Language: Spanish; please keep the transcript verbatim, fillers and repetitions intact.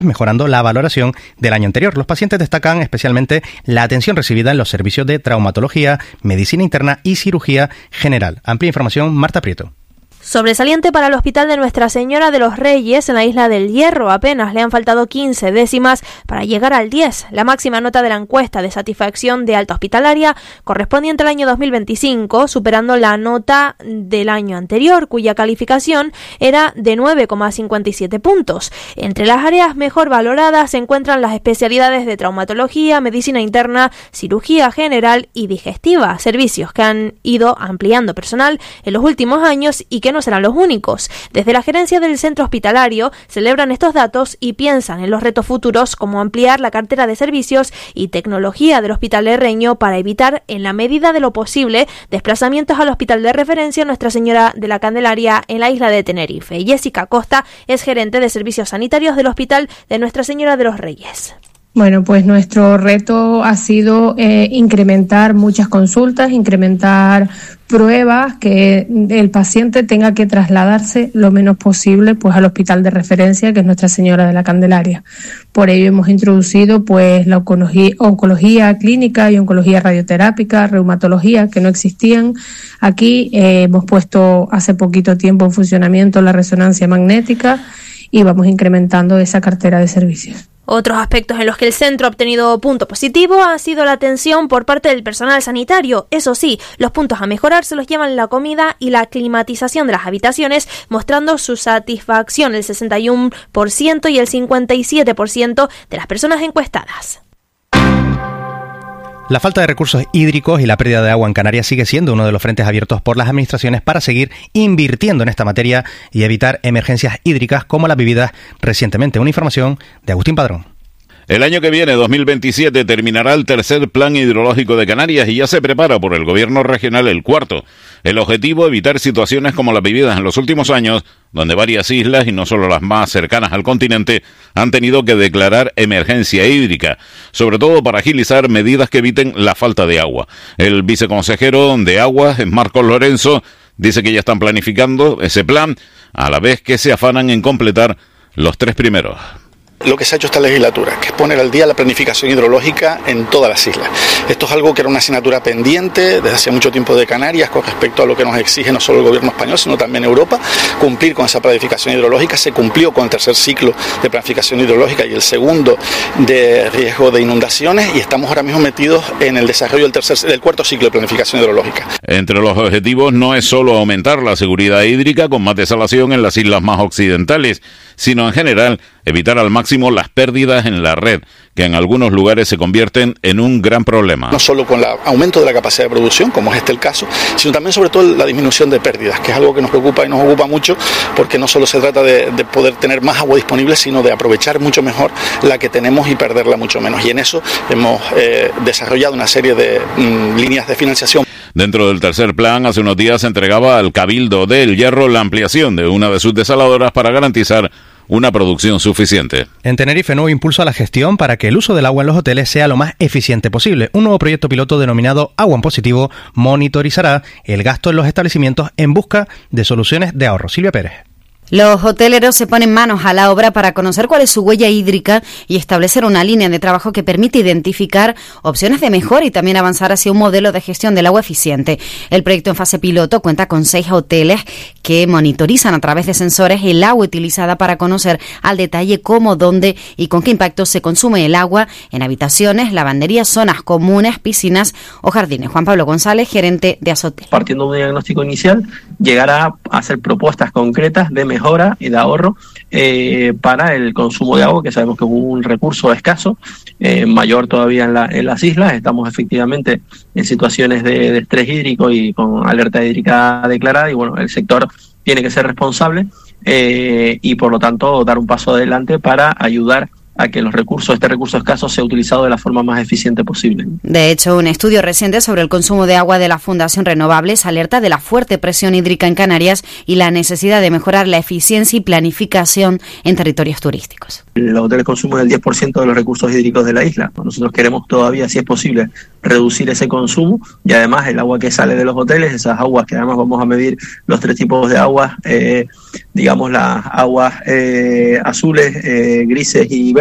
mejorando la valoración del año anterior. Los pacientes destacan especialmente la atención recibida en los servicios de traumatología, medicina interna y cirugía general. Amplia información, Marta Prieto. Sobresaliente para el Hospital de Nuestra Señora de los Reyes en la Isla del Hierro. Apenas le han faltado quince décimas para llegar al diez. La máxima nota de la encuesta de satisfacción de alta hospitalaria correspondiente al año dos mil veinticinco, superando la nota del año anterior, cuya calificación era de nueve coma cincuenta y siete puntos. Entre las áreas mejor valoradas se encuentran las especialidades de traumatología, medicina interna, cirugía general y digestiva, servicios que han ido ampliando personal en los últimos años y que no serán los únicos. Desde la gerencia del centro hospitalario celebran estos datos y piensan en los retos futuros como ampliar la cartera de servicios y tecnología del Hospital de Reño para evitar, en la medida de lo posible, desplazamientos al hospital de referencia Nuestra Señora de la Candelaria en la isla de Tenerife. Jessica Costa es gerente de servicios sanitarios del Hospital de Nuestra Señora de los Reyes. Bueno, pues nuestro reto ha sido eh, incrementar muchas consultas, incrementar pruebas, que el paciente tenga que trasladarse lo menos posible pues al hospital de referencia, que es Nuestra Señora de la Candelaria. Por ello hemos introducido pues la oncología, oncología clínica y oncología radioterápica, reumatología, que no existían. Aquí eh, hemos puesto hace poquito tiempo en funcionamiento la resonancia magnética y vamos incrementando esa cartera de servicios. Otros aspectos en los que el centro ha obtenido punto positivo ha sido la atención por parte del personal sanitario. Eso sí, los puntos a mejorar se los llevan la comida y la climatización de las habitaciones, mostrando su satisfacción el sesenta y uno por ciento y el cincuenta y siete por ciento de las personas encuestadas. La falta de recursos hídricos y la pérdida de agua en Canarias sigue siendo uno de los frentes abiertos por las administraciones para seguir invirtiendo en esta materia y evitar emergencias hídricas como las vividas recientemente. Una información de Agustín Padrón. El año que viene, dos mil veintisiete, terminará el tercer plan hidrológico de Canarias y ya se prepara por el gobierno regional el cuarto. El objetivo, evitar situaciones como las vividas en los últimos años, donde varias islas, y no solo las más cercanas al continente, han tenido que declarar emergencia hídrica, sobre todo para agilizar medidas que eviten la falta de agua. El viceconsejero de Aguas, Marcos Lorenzo, dice que ya están planificando ese plan, a la vez que se afanan en completar los tres primeros. Lo que se ha hecho esta legislatura, que es poner al día la planificación hidrológica en todas las islas. Esto es algo que era una asignatura pendiente desde hace mucho tiempo de Canarias con respecto a lo que nos exige no solo el gobierno español, sino también Europa, cumplir con esa planificación hidrológica. Se cumplió con el tercer ciclo de planificación hidrológica y el segundo de riesgo de inundaciones, y estamos ahora mismo metidos en el desarrollo del, tercer, del cuarto ciclo de planificación hidrológica. Entre los objetivos no es solo aumentar la seguridad hídrica con más desalación en las islas más occidentales, sino en general evitar al máximo las pérdidas en la red, que en algunos lugares se convierten en un gran problema. No solo con el aumento de la capacidad de producción, como es este el caso, sino también sobre todo la disminución de pérdidas, que es algo que nos preocupa y nos ocupa mucho, porque no solo se trata de, de poder tener más agua disponible, sino de aprovechar mucho mejor la que tenemos y perderla mucho menos. Y en eso hemos eh, desarrollado una serie de mm, líneas de financiación. Dentro del tercer plan, hace unos días se entregaba al Cabildo del Hierro la ampliación de una de sus desaladoras para garantizar una producción suficiente. En Tenerife, nuevo impulso a la gestión para que el uso del agua en los hoteles sea lo más eficiente posible. Un nuevo proyecto piloto denominado Agua en Positivo monitorizará el gasto en los establecimientos en busca de soluciones de ahorro. Silvia Pérez. Los hoteleros se ponen manos a la obra para conocer cuál es su huella hídrica y establecer una línea de trabajo que permite identificar opciones de mejora y también avanzar hacia un modelo de gestión del agua eficiente. El proyecto en fase piloto cuenta con seis hoteles que monitorizan a través de sensores el agua utilizada para conocer al detalle cómo, dónde y con qué impacto se consume el agua en habitaciones, lavanderías, zonas comunes, piscinas o jardines. Juan Pablo González, gerente de Azotel. Partiendo de un diagnóstico inicial, llegar a hacer propuestas concretas de mejora mejora y de ahorro eh, para el consumo de agua, que sabemos que es un recurso escaso, eh, mayor todavía en, la, en las islas. Estamos efectivamente en situaciones de, de estrés hídrico y con alerta hídrica declarada, y bueno, el sector tiene que ser responsable eh, y por lo tanto dar un paso adelante para ayudar a que los recursos, este recurso escaso sea utilizado de la forma más eficiente posible. De hecho, un estudio reciente sobre el consumo de agua de la Fundación Renovables alerta de la fuerte presión hídrica en Canarias y la necesidad de mejorar la eficiencia y planificación en territorios turísticos. Los hoteles consumen el diez por ciento de los recursos hídricos de la isla. Nosotros queremos todavía, si es posible, reducir ese consumo y además el agua que sale de los hoteles, esas aguas que además vamos a medir los tres tipos de aguas, eh, digamos las aguas eh, azules, eh, grises y verdes,